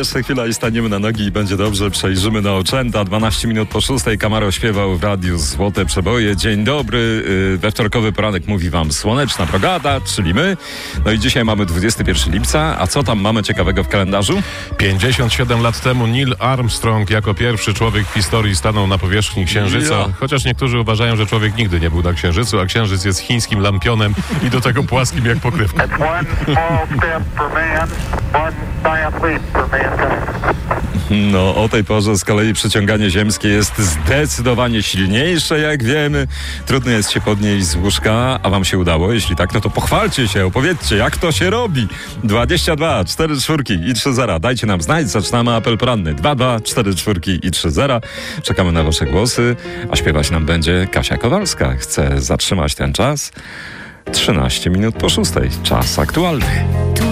jeszcze chwila i staniemy na nogi i będzie dobrze. Przejrzymy na oczęta. 12 minut po 6. Kamaro śpiewał w radiu Złote Przeboje. Dzień dobry. We wtorkowy poranek mówi wam Słoneczna Brigada, czyli my. No i dzisiaj mamy 21 lipca. A co tam mamy ciekawego w kalendarzu? 57 lat temu Neil Armstrong jako pierwszy człowiek w historii stanął na powierzchni Księżyca. Ja. Chociaż niektórzy uważają, że człowiek nigdy nie był na Księżycu, a Księżyc jest chińskim lampionem i do tego płaskim jak pokrywka. It's one small step for man, one giant leap for mankind. No, o tej porze z kolei przyciąganie ziemskie jest zdecydowanie silniejsze, jak wiemy. Trudno jest się podnieść z łóżka, a wam się udało? Jeśli tak, no to pochwalcie się, opowiedzcie, jak to się robi. 22 4 4 i 3 0. Dajcie nam znać, zaczynamy apel poranny. 22 4 4 i 3 0. Czekamy na wasze głosy, a śpiewać nam będzie Kasia Kowalska. Chcę zatrzymać ten czas. 13 minut po 6. Czas aktualny.